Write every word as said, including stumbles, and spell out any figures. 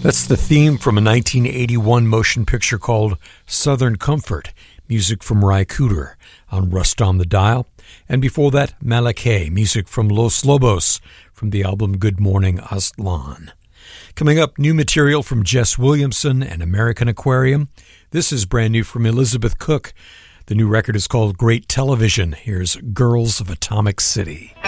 That's the theme from a nineteen eighty-one motion picture called Southern Comfort, music from Ry Cooder on Rust on the Dial. And before that, Malaké, music from Los Lobos from the album Good Morning Aztlán. Coming up, new material from Jess Williamson and American Aquarium. This is brand new from Elizabeth Cook. The new record is called Great Television. Here's Girls of Atomic City.